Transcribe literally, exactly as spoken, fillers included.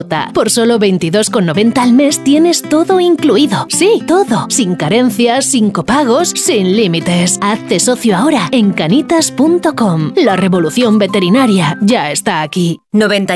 Por solo veintidós con noventa al mes tienes todo incluido. Sí, todo. Sin carencias, sin copagos, sin límites. Hazte socio ahora en canitas punto com. La revolución veterinaria ya está aquí. noventa